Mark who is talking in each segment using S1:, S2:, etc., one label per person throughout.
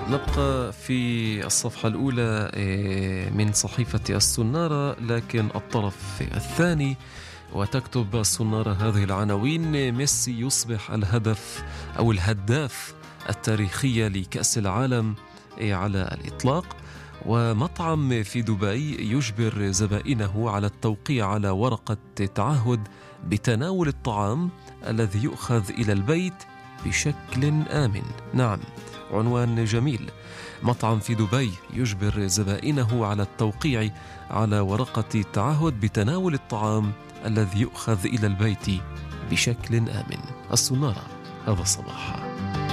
S1: نبقى في الصفحة الأولى من صحيفة السنارة، لكن الطرف الثاني، وتكتب السنارة هذه العناوين: ميسي يصبح الهدف أو الهداف التاريخي لكأس العالم على الإطلاق. ومطعم في دبي يجبر زبائنه على التوقيع على ورقة تعهد بتناول الطعام الذي يؤخذ إلى البيت بشكل آمن. نعم، عنوان جميل. مطعم في دبي يجبر زبائنه على التوقيع على ورقة تعهد بتناول الطعام الذي يؤخذ إلى البيت بشكل آمن. السنارة هذا الصباح.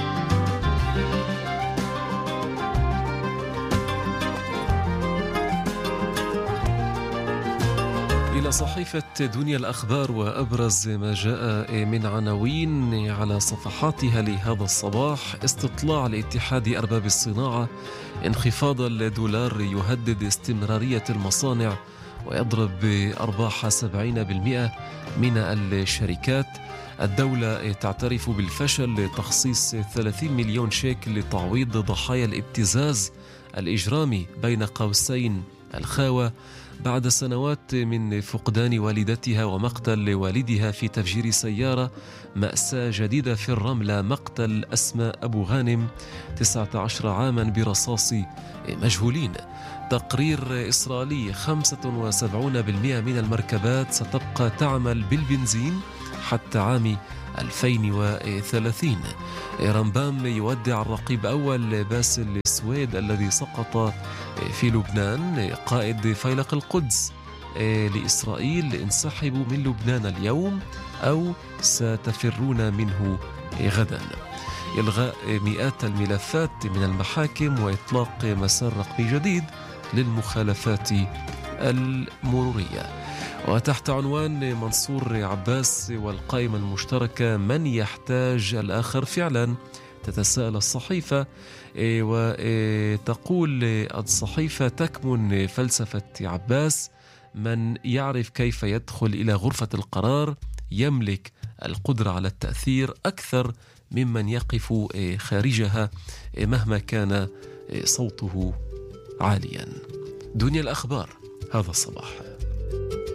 S1: إلى صحيفة دنيا الأخبار، وأبرز ما جاء من عناوين على صفحاتها لهذا الصباح: استطلاع لاتحاد أرباب الصناعة، انخفاض الدولار يهدد استمرارية المصانع ويضرب أرباح 70% من الشركات. الدولة تعترف بالفشل لتخصيص 30 مليون شيك لتعويض ضحايا الابتزاز الإجرامي بين قوسين الخاوة بعد سنوات من فقدان والدتها ومقتل والدها في تفجير سيارة. مأساة جديدة في الرملة، مقتل أسماء أبو غانم 19 عاما برصاص مجهولين. تقرير إسرائيلي: 75% من المركبات ستبقى تعمل بالبنزين حتى عام 2030. رمبام يودع الرقيب أول باسل سويد الذي سقط في لبنان. قائد فيلق القدس لإسرائيل: انسحبوا من لبنان اليوم أو ستفرون منه غدا. إلغاء مئات الملفات من المحاكم وإطلاق مسار رقمي جديد للمخالفات المرورية. وتحت عنوان منصور عباس والقائمة المشتركة: من يحتاج الآخر فعلا؟ تتساءل الصحيفة وتقول الصحيفة: تكمن فلسفة عباس، من يعرف كيف يدخل إلى غرفة القرار يملك القدرة على التأثير أكثر ممن يقف خارجها مهما كان صوته عاليا. دنيا الأخبار هذا الصباح.